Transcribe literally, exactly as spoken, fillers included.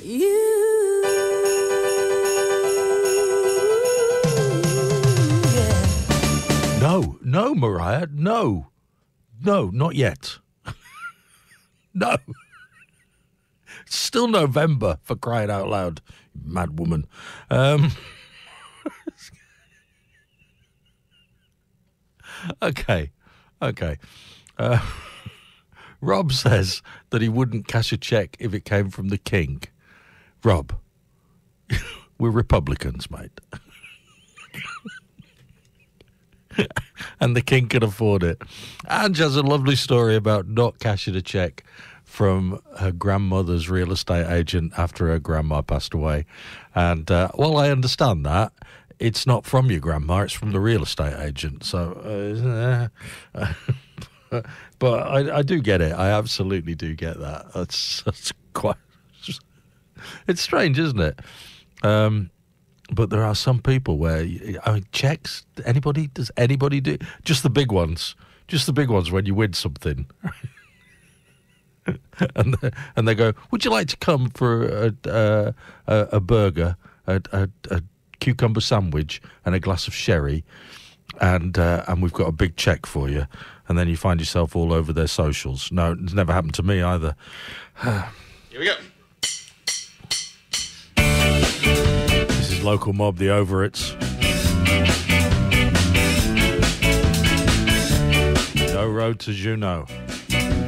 you. Yeah. No, no, Mariah, no. No, not yet. No. It's still November, for crying out loud, you mad woman. Um, okay, okay. Uh, Rob says that he wouldn't cash a cheque if it came from the king. Rob, we're Republicans, mate. And the king can afford it. Ange has a lovely story about not cashing a cheque from her grandmother's real estate agent after her grandma passed away. And uh, while I understand that, it's not from your grandma, it's from the real estate agent. So, uh, uh, but I, I do get it. I absolutely do get that. That's, that's quite... It's strange, isn't it? Um, but there are some people where, I mean, checks, anybody, does anybody do? Just the big ones. Just the big ones when you win something. and they, and they go, would you like to come for a a, a, a burger, a, a, a cucumber sandwich, and a glass of sherry, and uh, and we've got a big cheque for you, and then you find yourself all over their socials. No, it's never happened to me either. Here we go. This is Local Mob, the Overits. No road to Juneau.